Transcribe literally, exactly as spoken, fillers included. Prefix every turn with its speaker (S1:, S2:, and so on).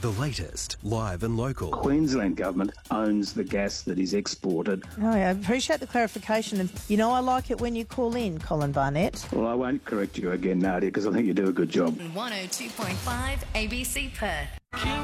S1: The latest, live and local.
S2: Queensland Government owns the gas that is exported.
S3: Oh, yeah, I appreciate the clarification. And, you know, I like it when you call in, Colin Barnett.
S2: Well, I won't correct you again, Nadia, because I think you do a good job.
S4: one oh two point five A B C Perth.